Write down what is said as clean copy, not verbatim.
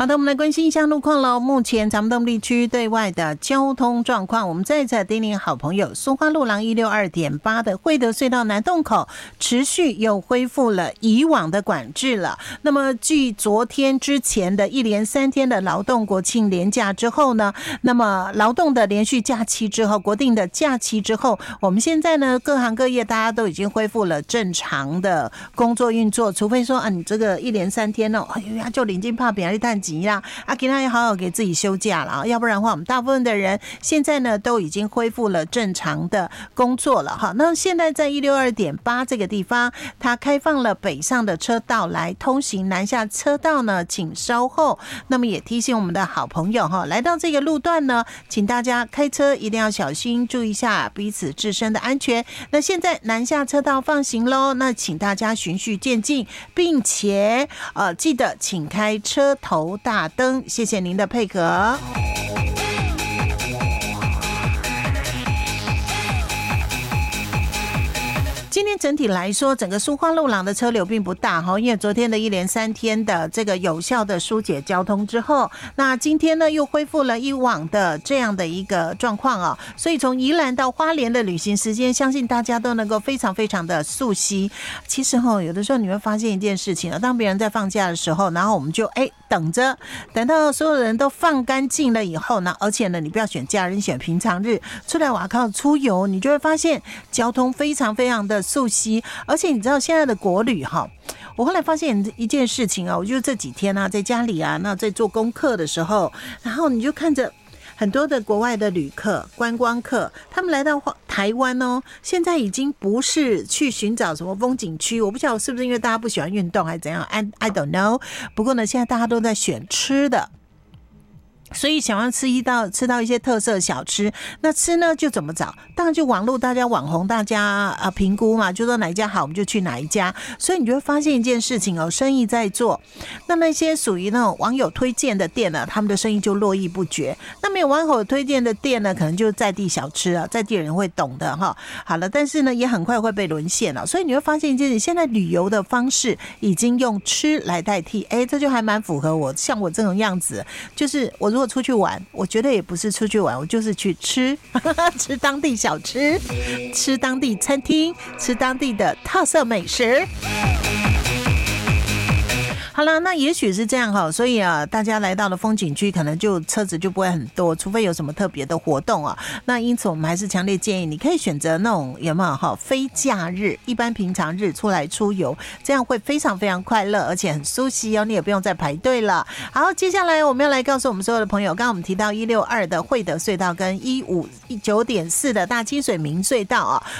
好的，我们来关心一下路况了。目前咱们东部地区对外的交通状况，我们再次叮咛好朋友，苏花路廊 162.8 的惠德隧道南洞口持续又恢复了以往的管制了。那么继昨天之前的一连3天的劳动国庆连假之后呢，那么劳动的连续假期之后，国定的假期之后，我们现在呢各行各业大家都已经恢复了正常的工作运作，除非说啊你这个一连3天哦，哎呀就临近怕别人探急啦，啊给他要好好给自己休假了，要不然的话我们大部分的人现在呢都已经恢复了正常的工作了哈。那现在在162.8这个地方，它开放了北上的车道来通行，南下车道呢请稍后。那么也提醒我们的好朋友哈，来到这个路段呢，请大家开车一定要小心，注意一下彼此自身的安全。那现在南下车道放行咯，那请大家循序渐进，并且记得请开车头大灯，谢谢您的配合。今天整体来说，整个苏花路廊的车流并不大哈，因为昨天的一连3天的这个有效的疏解交通之后，那今天呢又恢复了以往的这样的一个状况啊，所以从宜兰到花莲的旅行时间，相信大家都能够非常非常的熟悉。其实哈，有的时候你会发现一件事情啊，当别人在放假的时候，然后我们就等到所有人都放干净了以后呢，而且呢，你不要选假日，选平常日出来瓦靠出游，你就会发现交通非常非常的熟悉。而且你知道现在的国旅哈，我后来发现一件事情啊，我就这几天啊，在家里啊，那在做功课的时候，然后你就看着很多的国外的旅客、观光客，他们来到台湾哦，现在已经不是去寻找什么风景区，我不晓得是不是因为大家不喜欢运动还是怎样 I don't know。不过呢，现在大家都在选吃的。所以想要吃到一些特色小吃，那吃呢就怎么找？当然就网络大家网红大家评估嘛，就说哪一家好我们就去哪一家。所以你就会发现一件事情哦，生意在做，那些属于那种网友推荐的店呢，他们的生意就络绎不绝。那没有网友推荐的店呢，可能就是在地小吃啊，在地人会懂的哈。好了，但是呢也很快会被沦陷了。所以你会发现一件事，现在旅游的方式已经用吃来代替，这就还蛮符合我，像我这种样子，就是我如果出去玩，我觉得也不是出去玩，我就是去吃吃当地小吃，吃当地餐厅，吃当地的特色美食。好了，那也许是这样哈，所以啊，大家来到了风景区，可能就车子就不会很多，除非有什么特别的活动啊。那因此我们还是强烈建议，你可以选择那种有没有哈非假日、一般平常日出来出游，这样会非常非常快乐，而且很舒适哦，你也不用再排队了。好，接下来我们要来告诉我们所有的朋友，刚刚我们提到162的惠德隧道跟159.4的大清水明隧道啊，